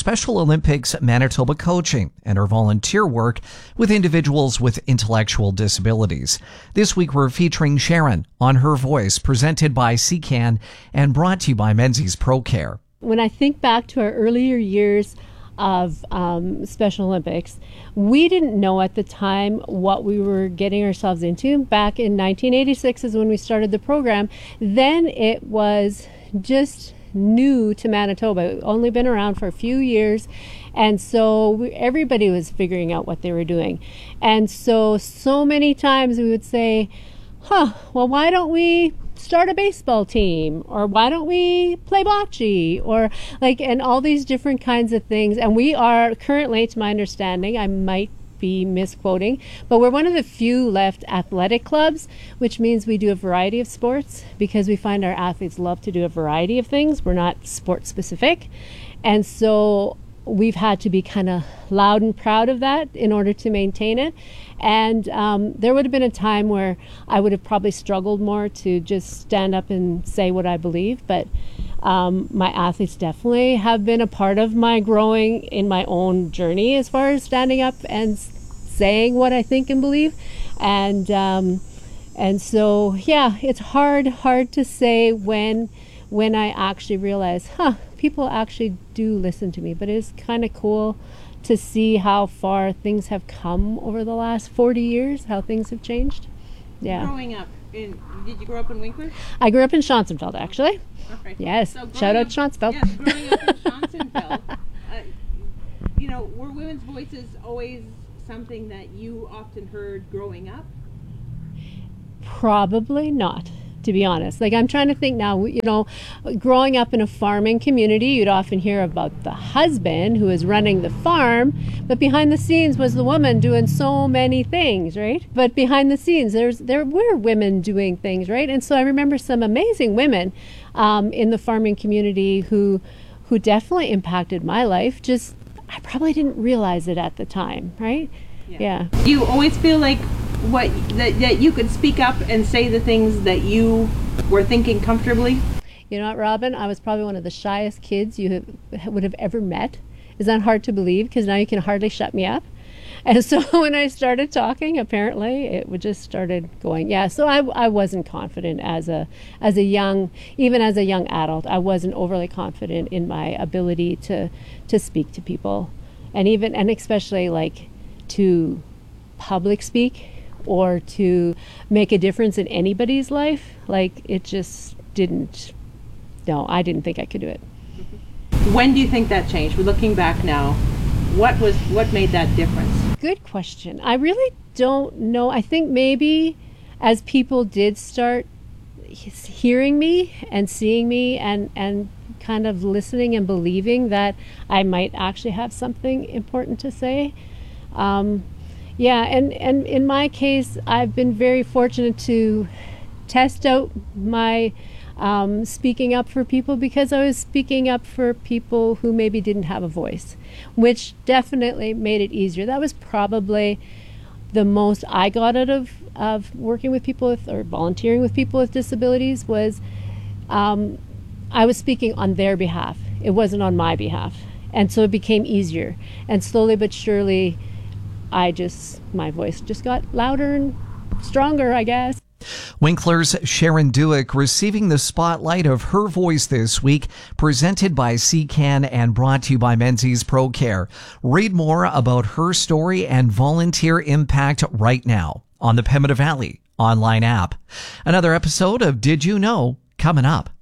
Special Olympics Manitoba coaching and her volunteer work with individuals with intellectual disabilities. This week we're featuring Sharon on Her Voice, presented by CCAN and brought to you by Menzies ProCare. When I think back to our earlier years of Special Olympics, we didn't know at the time what we were getting ourselves into. Back in 1986 is when we started the program. Then it was just new to Manitoba. It had only been around for a few years, and so everybody was figuring out what they were doing. And so many times we would say, well, why don't we start a baseball team, or why don't we play bocce, or and all these different kinds of things. And we are currently, to my understanding, I might be misquoting, but we're one of the few left athletic clubs, which means we do a variety of sports because we find our athletes love to do a variety of things. We're not sport specific, and so we've had to be kind of loud and proud of that in order to maintain it. And there would have been a time where I would have probably struggled more to just stand up and say what I believe, but my athletes definitely have been a part of my growing in my own journey as far as standing up and saying what I think and believe. And so it's hard to say when I actually realize, people actually do listen to me. But it is kind of cool to see how far things have come over the last 40 years, how things have changed. Yeah. Growing up, did you grow up in Winkler? I grew up in Schonzenfeld, actually. Okay. Yes. So shout out Schonzenfeld. Yes, growing up in Schonzenfeld. Were women's voices always something that you often heard growing up? Probably not, to be honest. I'm trying to think now, growing up in a farming community, you'd often hear about the husband who is running the farm, but behind the scenes was the woman doing so many things, right? But behind the scenes, there were women doing things, right? And so I remember some amazing women in the farming community who definitely impacted my life. Just, I probably didn't realize it at the time, right? Yeah. Do you always feel like that you could speak up and say the things that you were thinking comfortably? You know what, Robin? I was probably one of the shyest kids you would have ever met. Is that hard to believe? Because now you can hardly shut me up. And so when I started talking, apparently it would just started going. Yeah, so I wasn't confident as a young adult. I wasn't overly confident in my ability to speak to people, and especially to public speak or to make a difference in anybody's life. It just didn't. No, I didn't think I could do it. When do you think that changed? We're looking back now. What made that difference? Good question. I really don't know. I think maybe as people did start hearing me and seeing me and kind of listening and believing that I might actually have something important to say. And in my case, I've been very fortunate to test out my speaking up for people, because I was speaking up for people who maybe didn't have a voice, which definitely made it easier. That was probably the most I got out of working with people or volunteering with people with disabilities was I was speaking on their behalf. It wasn't on my behalf. And so it became easier. And slowly but surely, my voice just got louder and stronger, I guess. Winkler's Sharon Duick receiving the spotlight of Her Voice this week, presented by CCAN and brought to you by Menzies ProCare. Read more about her story and volunteer impact right now on the Pembina Valley online app. Another episode of Did You Know? Coming up.